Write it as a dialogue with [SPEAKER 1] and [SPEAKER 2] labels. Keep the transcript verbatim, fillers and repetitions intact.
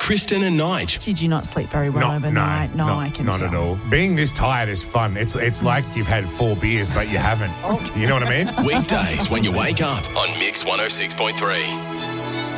[SPEAKER 1] Kristen and Nige.
[SPEAKER 2] Did you not sleep very well
[SPEAKER 3] Not-
[SPEAKER 2] overnight?
[SPEAKER 3] no,
[SPEAKER 2] No,
[SPEAKER 3] not,
[SPEAKER 2] I can
[SPEAKER 3] not
[SPEAKER 2] tell.
[SPEAKER 3] at all. Being this tired is fun. It's it's like you've had four beers, but you haven't. You know what I mean?
[SPEAKER 1] Weekdays when you wake up on Mix one oh six point three.